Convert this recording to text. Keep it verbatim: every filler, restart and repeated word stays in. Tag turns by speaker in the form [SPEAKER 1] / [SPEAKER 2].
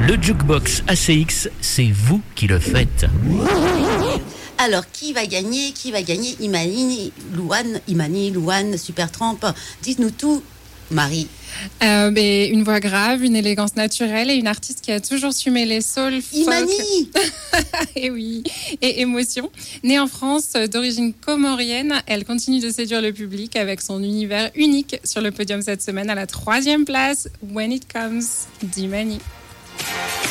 [SPEAKER 1] Le Jukebox A C X, c'est vous qui le faites.
[SPEAKER 2] Alors, qui va gagner Qui va gagner Imani, Louane, Imani, Louane, Supertramp. Dites-nous tout, Marie.
[SPEAKER 3] Euh, mais une voix grave, une élégance naturelle et une artiste qui a toujours su mêler soul, folk...
[SPEAKER 2] Imani
[SPEAKER 3] Et oui, et émotion. Née en France, d'origine comorienne, elle continue de séduire le public avec son univers unique sur le podium cette semaine à la troisième place. When It Comes, d'Imani.